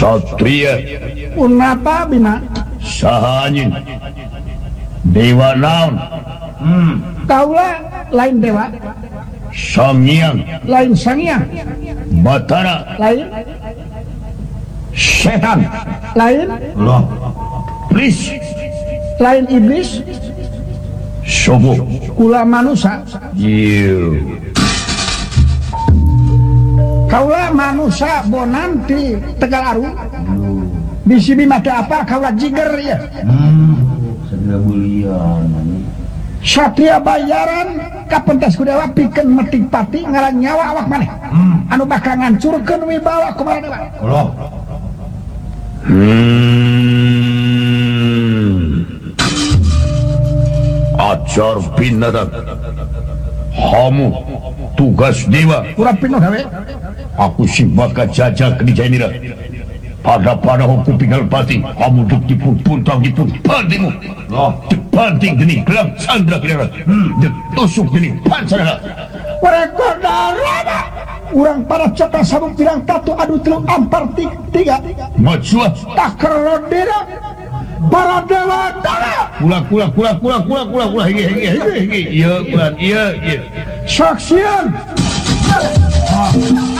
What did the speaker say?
Satria Unapa bina sahanyin dewa naon kaula lain dewa Sangyang lain sangyang Batara lain setan lain loh please lain iblis sobo kula manusia you kaula manusia bonan di Tegalaru bisi bimada apa kaula jiger ya segera bulian Satria bayaran kapentas kudewa pikeun metik pati ngaran nyawa awak maneh anu bakal ngancurkeun wibawa kumaha dewa Allah ajar binatang kamu tugas dewa kurang pinuh gawe aku sing bakal jajak di Jainira pada hukum tinggal pati kamu duk dipuntang pantimu dipanting gini gelang sandra kira ditusuk gini pancana mereka darah urang para coklat sabuk pirang tatu adu telung ampar tiga majuah taker rodera para dewa darah kula higi iya saksian